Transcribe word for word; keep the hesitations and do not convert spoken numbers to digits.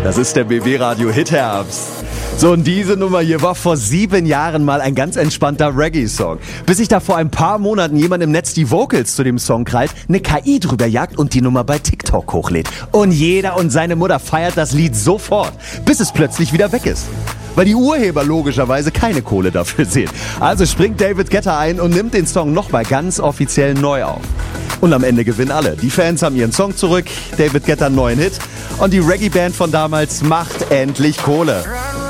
Das ist der B B-Radio Hit Herbst. So, und diese Nummer hier war vor sieben Jahren mal ein ganz entspannter Reggae-Song. Bis sich da vor ein paar Monaten jemand im Netz die Vocals zu dem Song krallt, eine K I drüber jagt und die Nummer bei TikTok hochlädt. Und jeder und seine Mutter feiert das Lied sofort, bis es plötzlich wieder weg ist. Weil die Urheber logischerweise keine Kohle dafür sehen. Also springt David Guetta ein und nimmt den Song nochmal ganz offiziell neu auf. Und am Ende gewinnen alle. Die Fans haben ihren Song zurück, David Guetta einen neuen Hit und die Reggae-Band von damals macht endlich Kohle.